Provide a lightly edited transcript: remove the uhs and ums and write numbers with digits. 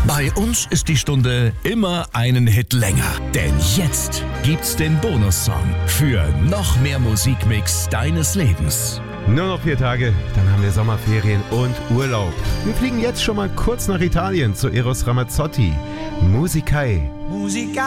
Bei uns ist die Stunde immer einen Hit länger. Denn jetzt gibt's den Bonussong für noch mehr Musikmix deines Lebens. Nur noch 4 Tage, dann haben wir Sommerferien und Urlaub. Wir fliegen jetzt schon mal kurz nach Italien zu Eros Ramazzotti. Musicae.